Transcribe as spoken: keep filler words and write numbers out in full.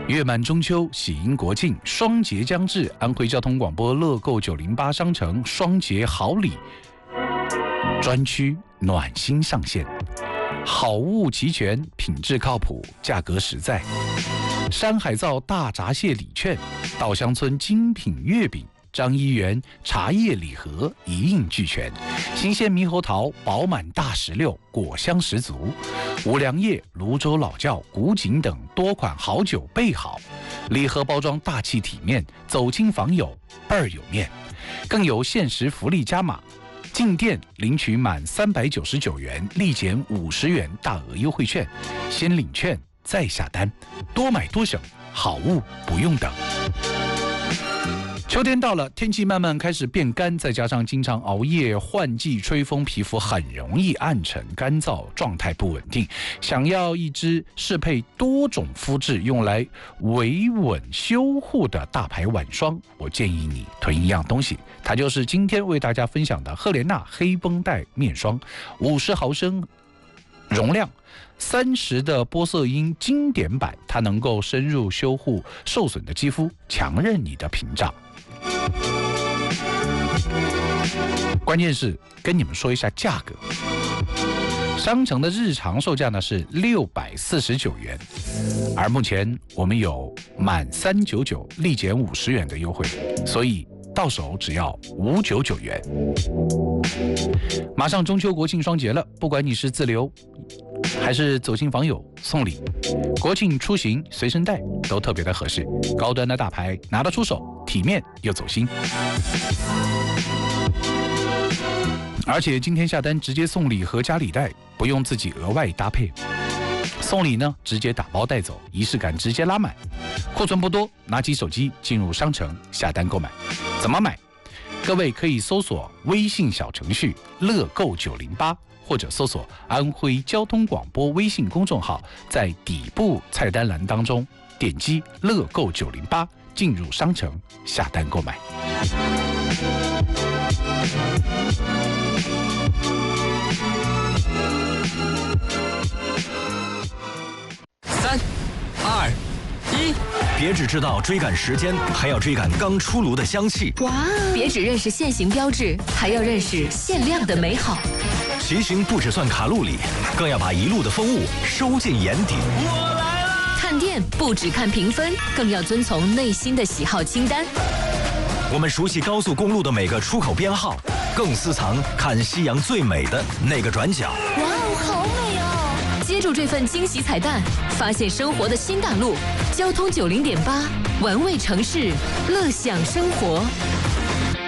月满中秋，喜迎国庆，双节将至，安徽交通广播乐购九零八商城双节好礼专区暖心上线，好物齐全，品质靠谱，价格实在。山海造大闸蟹礼券，稻香村精品月饼，张一元茶叶礼盒一应俱全，新鲜猕猴桃饱满大石榴，果香十足。五粮液、泸州老窖、古井等多款好酒备好，礼盒包装大气体面，走亲访友倍儿有面。更有限时福利加码，进店领取满三百九十九元立减五十元大额优惠券，先领券再下单，多买多省，好物不用等。秋天到了，天气慢慢开始变干，再加上经常熬夜、换季、吹风，皮肤很容易暗沉、干燥，状态不稳定。想要一支适配多种肤质、用来维稳修护的大牌晚霜，我建议你囤一样东西，它就是今天为大家分享的赫莲娜黑绷带面霜，五十毫升容量。三十的玻色因经典版，它能够深入修护受损的肌肤，强韧你的屏障。关键是跟你们说一下价格，商城的日常售价呢是六百四十九元，而目前我们有满三九九立减五十元的优惠，所以到手只要五九九元。马上中秋国庆双节了，不管你是自留还是走亲访友送礼，国庆出行随身带都特别的合适，高端的大牌拿得出手，体面又走心。而且今天下单直接送礼盒加礼袋，不用自己额外搭配。送礼呢，直接打包带走，仪式感直接拉满。库存不多，拿起手机进入商城下单购买。怎么买？各位可以搜索微信小程序乐购九零八，或者搜索安徽交通广播微信公众号，在底部菜单栏当中点击乐购九零八，进入商城下单购买。 三、二、一，别只知道追赶时间，还要追赶刚出炉的香气。 哇！别只认识现行标志，还要认识限量的美好。 骑行不只算卡路里，更要把一路的风物收进眼底。 我来了！看店不只看评分，更要遵从内心的喜好清单。 我们熟悉高速公路的每个出口编号，更私藏看夕阳最美的那个转角。 哇哦，好美哦！接住这份惊喜彩蛋，发现生活的新大陆。交通九零点八，玩味城市，乐享生活。